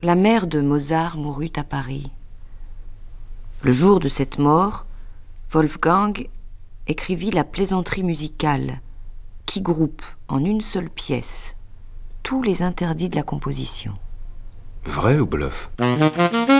La mère de Mozart mourut à Paris. Le jour de cette mort, Wolfgang écrivit la plaisanterie musicale qui groupe en une seule pièce tous les interdits de la composition. Vrai ou bluff ?